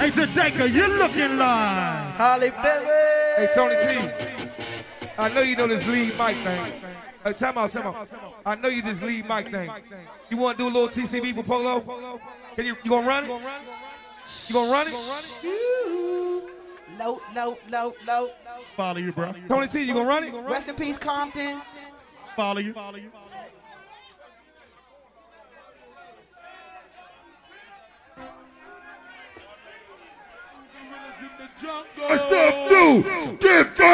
Hey, Jadeka, you're looking like Holly Berry. Hey, Tony T. I know you know this lead mic thing. Time out. I know you this lead mic thing. You want to do a little TCB for Polo? Can you gonna run it? You gonna run it? Low. follow you, bro. Tony T, you gonna run it? Rest in peace, Compton. Follow you. What's up, new? Get back.